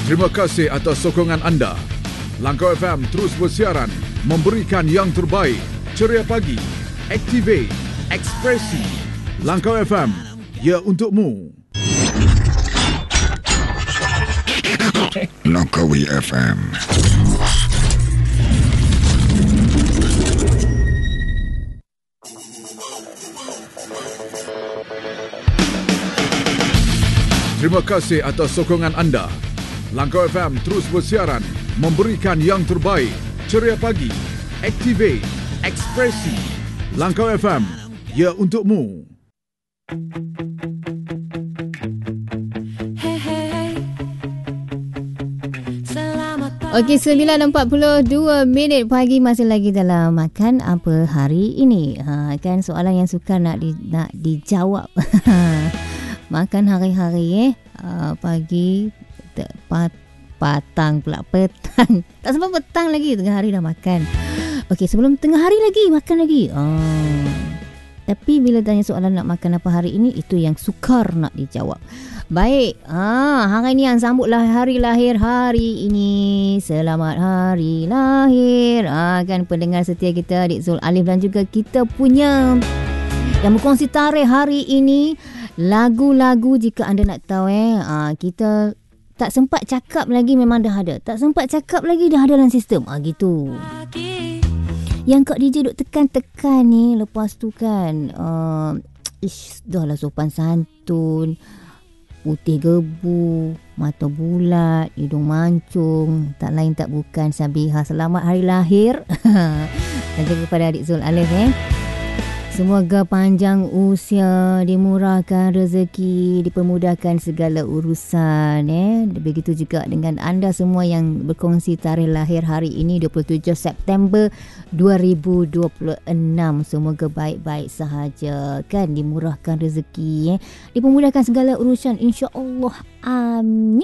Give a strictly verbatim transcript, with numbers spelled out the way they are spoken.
Terima kasih atas sokongan anda. Langkau F M terus bersiaran, memberikan yang terbaik. Ceria pagi, Activate, Ekspresi. Langkau F M, ya untukmu. Langkawi F M. Terima kasih atas sokongan anda. Langkau F M terus bersiaran, memberikan yang terbaik. Ceria pagi, Activate, Ekspresi. Langkau F M, ya untukmu. Okey, sembilan empat puluh dua minit pagi, masih lagi dalam Makan Apa Hari Ini. Ha, kan soalan yang suka nak di, nak dijawab. Makan hari-hari eh. Uh, pagi, pat, patang pula, petang. Tak sampai petang lagi, tengah hari dah makan. Okey, sebelum tengah hari lagi, makan lagi. Oh. Tapi bila tanya soalan nak makan apa hari ini, itu yang sukar nak dijawab. Baik, ah, hari ini yang sambutlah hari lahir hari ini. Selamat hari lahir. Ah, kan pendengar setia kita, Adik Zul Alif, dan juga kita punya yang berkongsi tarikh hari ini. Lagu-lagu, jika anda nak tahu eh, ah, kita tak sempat cakap lagi memang dah ada. Tak sempat cakap lagi dah ada dalam sistem. Ah, gitu. Yang Kak D J duk tekan-tekan ni, lepas tu kan, uh, ish, dah lah sopan santun, putih gebu, mata bulat, hidung mancung, tak lain tak bukan Sabiha. Selamat hari lahir. Dan juga kepada Adik Zul Alif eh. Semoga panjang usia, dimurahkan rezeki, dipermudahkan segala urusan eh. Begitu juga dengan anda semua yang berkongsi tarikh lahir hari ini, dua puluh tujuh September dua ribu dua puluh enam. Semoga baik-baik sahaja kan, dimurahkan rezeki eh, dipermudahkan segala urusan, insya-Allah. Amin.